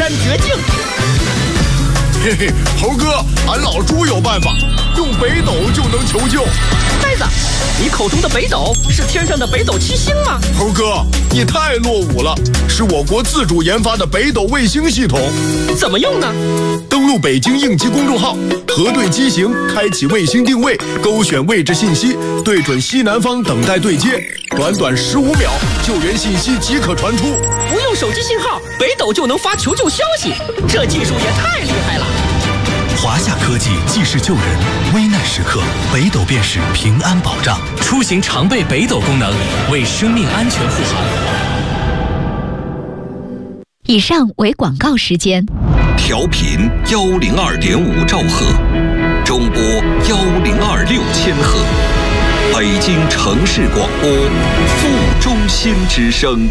山绝境。 嘿嘿，猴哥，俺老朱有办法，用北斗就能求救。 呆子，你口中的北斗是天上的北斗七星吗？ 猴哥，你太落伍了，是我国自主研发的北斗卫星系统。 怎么用呢？ 登录北京应急公众号，核对机型，开启卫星定位，勾选位置信息，对准西南方等待对接，短短15秒，救援信息即可传出。 不用手机信号，北斗就能发求救消息，这技术也太厉害了。 华夏科技济世救人，危难时刻北斗便是平安保障。出行常备北斗功能，为生命安全护航。 以上为广告时间。 调频102.5兆赫，中波102.6000赫，北京城市广播副中心之声。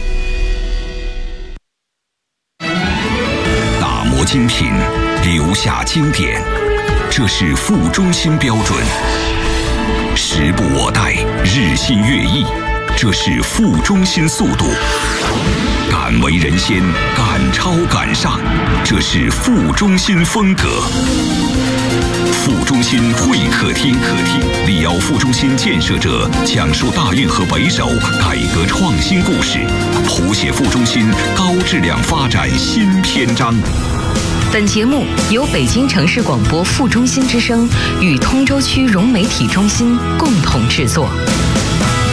打磨精品，留下经典，这是副中心标准。时不我待，日新月异，这是副中心速度。敢为人先，敢超敢上，这是副中心风格。副中心会客厅，李敖副中心建设者讲述大运河北首改革创新故事，谱写副中心高质量发展新篇章。 本节目由北京城市广播副中心之声与通州区融媒体中心共同制作。